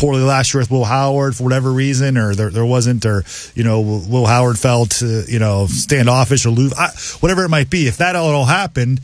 poorly last year with Will Howard for whatever reason, or there wasn't, or Will Howard felt standoffish or aloof, whatever it might be. If that all happened,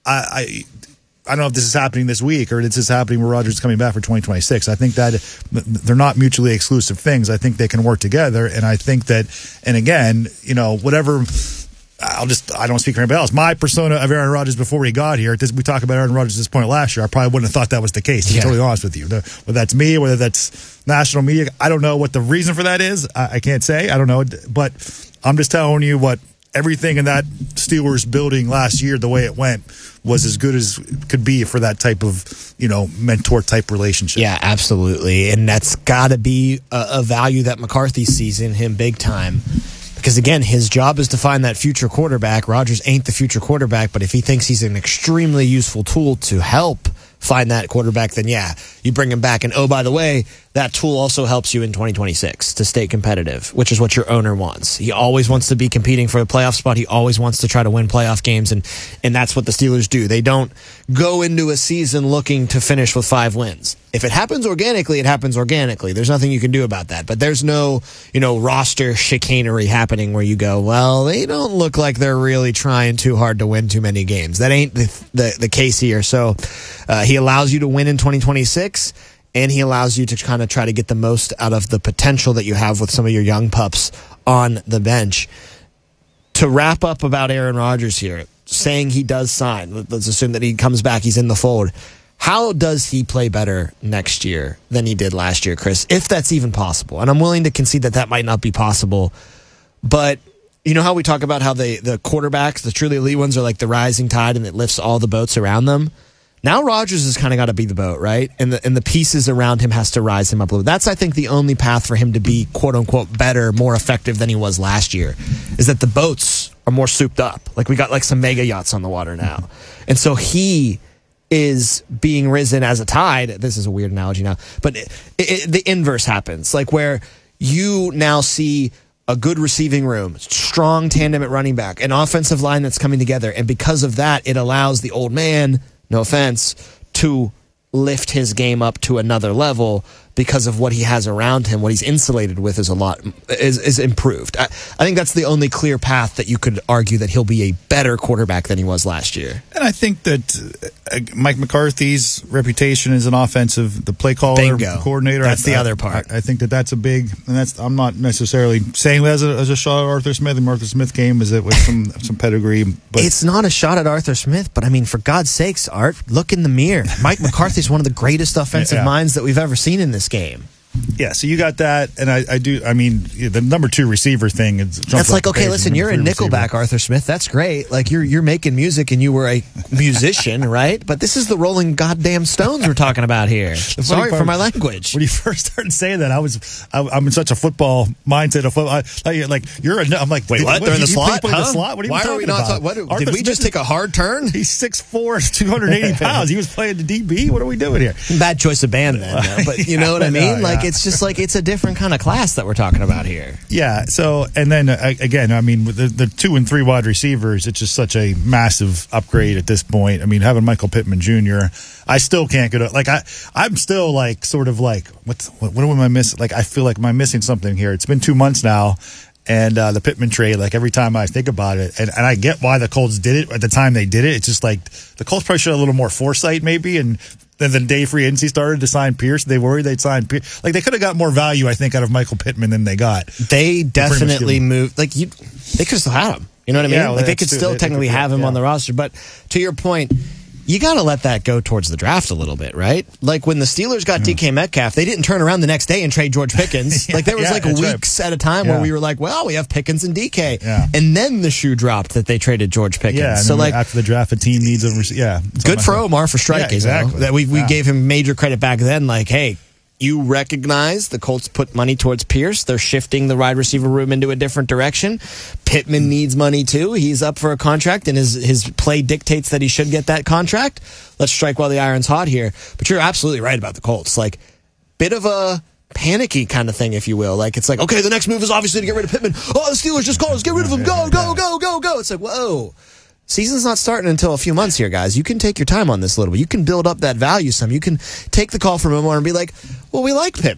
I don't know if this is happening this week or this is happening where Rodgers is coming back for 2026. I think that they're not mutually exclusive things. I think they can work together, and I think that, and again, whatever. I don't speak for anybody else. My persona of Aaron Rodgers before he got here, we talk about Aaron Rodgers at this point last year, I probably wouldn't have thought that was the case, to be totally honest with you. Whether that's me, whether that's national media, I don't know what the reason for that is. I can't say. I don't know. But I'm just telling you what everything in that Steelers building last year, the way it went, was as good as it could be for that type of, mentor-type relationship. Yeah, absolutely. And that's got to be a value that McCarthy sees in him big time. Because, again, his job is to find that future quarterback. Rodgers ain't the future quarterback, but if he thinks he's an extremely useful tool to help find that quarterback, then, yeah, you bring him back. And, oh, by the way, that tool also helps you in 2026 to stay competitive, which is what your owner wants. He always wants to be competing for a playoff spot. He always wants to try to win playoff games, and that's what the Steelers do. They don't go into a season looking to finish with 5 wins. If it happens organically, it happens organically. There's nothing you can do about that. But there's no, roster chicanery happening where you go, well, they don't look like they're really trying too hard to win too many games. That ain't the case here. So he allows you to win in 2026, and he allows you to kind of try to get the most out of the potential that you have with some of your young pups on the bench. To wrap up about Aaron Rodgers here, saying he does sign, let's assume that he comes back, he's in the fold. How does he play better next year than he did last year, Chris, if that's even possible? And I'm willing to concede that might not be possible. But you know how we talk about how the quarterbacks, the truly elite ones, are like the rising tide and it lifts all the boats around them? Now Rodgers has kind of got to be the boat, right? And the pieces around him has to rise him up a little. That's, I think, the only path for him to be, quote-unquote, better, more effective than he was last year, is that the boats are more souped up. Like, we got like some mega yachts on the water now. And so he is being risen as a tide. This is a weird analogy now, but the inverse happens, like where you now see a good receiving room, strong tandem at running back, an offensive line that's coming together, and because of that, it allows the old man, no offense, to lift his game up to another level because of what he has around him. What he's insulated with is improved. I think that's the only clear path that you could argue that he'll be a better quarterback than he was last year. And I think that Mike McCarthy's reputation as the play caller, coordinator. That's the other part. I think that's a big, and I'm not necessarily saying that as a shot at Arthur Smith. And Arthur Smith came with some pedigree. But it's not a shot at Arthur Smith, but I mean, for God's sakes, Art, look in the mirror. Mike McCarthy's one of the greatest offensive minds that we've ever seen in this game. Yeah, so you got that, and I do. I mean, the number 2 receiver thing. That's like, okay, listen, you're in Nickelback, receiver. Arthur Smith. That's great. Like you're making music, and you were a musician, right? But this is the Rolling Goddamn Stones we're talking about here. Sorry for my language. When you first started saying that, I'm in such a football mindset. I'm like, wait, what? They're in the slot? Huh? The slot? What are you Why talking are we not about? Did we just take a hard turn? He's 6'4", 280 pounds. He was playing the DB. What are we doing here? Bad choice of band then, though, but you know what I mean? Like, it's just like it's a different kind of class that we're talking about here. Yeah. So, and then again, I mean, the 2 and 3 wide receivers, it's just such a massive upgrade at this point. I mean, having Michael Pittman Jr., I still can't get like I'm still like sort of like what am I missing? Like I feel like am I missing something here? It's been 2 months now. And the Pittman trade, like every time I think about it, and I get why the Colts did it at the time they did it. It's just like the Colts probably should have a little more foresight, maybe. And then the day free agency started to sign Pierce, they worried they'd sign Pierce. Like they could have got more value, I think, out of Michael Pittman than they got. They definitely moved. Like they could have still had him. You know what I mean? Yeah, well, like they could still technically have him on the roster. But to your point, you got to let that go towards the draft a little bit, right? Like when the Steelers got DK Metcalf, they didn't turn around the next day and trade George Pickens. Like there was like weeks at a time where we were like, well, we have Pickens and DK. Yeah. And then the shoe dropped that they traded George Pickens. Yeah, so like after the draft, a team needs a good for Omar for striking. Yeah, exactly. That we gave him major credit back then. Like, hey, you recognize the Colts put money towards Pierce. They're shifting the wide receiver room into a different direction. Pittman needs money too. He's up for a contract, and his play dictates that he should get that contract. Let's strike while the iron's hot here. But you're absolutely right about the Colts. Like, bit of a panicky kind of thing, if you will. Like, it's like, okay, the next move is obviously to get rid of Pittman. Oh, the Steelers just called us. Get rid of him. Go, go, go, go, go. It's like, whoa. Season's not starting until a few months here, guys. You can take your time on this a little bit. You can build up that value some. You can take the call from Omar and be like, well, we like Pittman.